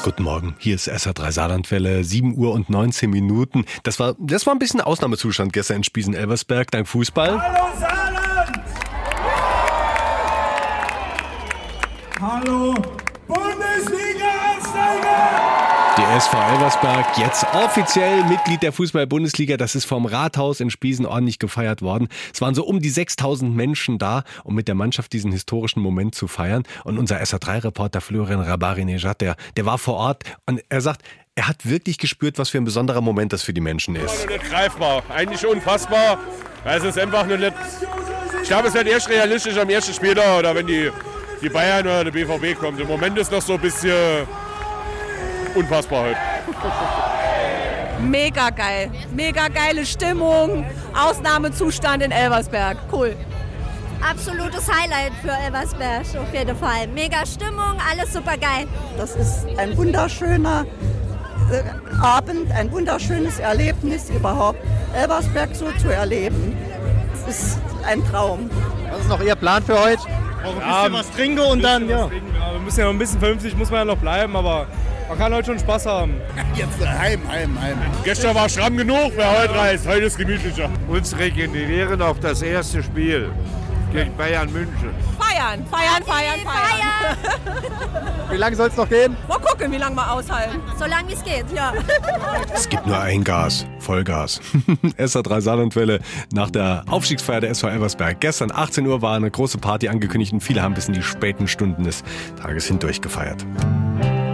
Guten Morgen, hier ist SR3 Saarlandwelle, 7 Uhr und 19 Minuten. Das war ein bisschen Ausnahmezustand gestern in Spiesen-Elversberg, dank Fußball. Hallo Saarland! Hallo Bundesliga-Aufsteiger! Die SV Elversberg, jetzt offiziell Mitglied der Fußball-Bundesliga. Das ist vom Rathaus in Spiesen ordentlich gefeiert worden. Es waren so um die 6000 Menschen da, um mit der Mannschaft diesen historischen Moment zu feiern. Und unser SR3-Reporter Florian Rabari-Nejad, der war vor Ort und er sagt, er hat wirklich gespürt, was für ein besonderer Moment das für die Menschen ist. Nicht greifbar, eigentlich unfassbar. Es ist einfach nur nicht. Ich glaube, es wird erst realistisch am ersten Spieltag oder wenn die Bayern oder der BVB kommt. Im Moment ist noch so ein bisschen unfassbar heute. Mega geil. Mega geile Stimmung. Ausnahmezustand in Elversberg. Cool. Absolutes Highlight für Elversberg auf jeden Fall. Mega Stimmung, alles super geil. Das ist ein wunderschöner Abend, ein wunderschönes Erlebnis überhaupt, Elversberg so zu erleben. Es ist ein Traum. Was ist noch Ihr Plan für heute? Auch ein bisschen was trinken und dann, ja. Wir müssen ja noch ein bisschen vernünftig, muss man ja noch bleiben, aber man kann heute schon Spaß haben. Jetzt heim. Gestern war stramm genug, wer heute reist. Heute ist gemütlicher. Uns regenerieren auf das erste Spiel gegen Bayern München. Feiern. Wie lange soll es noch gehen? Mal gucken, wie lange wir aushalten. So lange wie es geht, ja. Es gibt nur ein Gas, Vollgas. SR3 Saarlandwelle nach der Aufstiegsfeier der SV Elversberg. Gestern 18 Uhr war eine große Party angekündigt und viele haben bis in die späten Stunden des Tages hindurch gefeiert.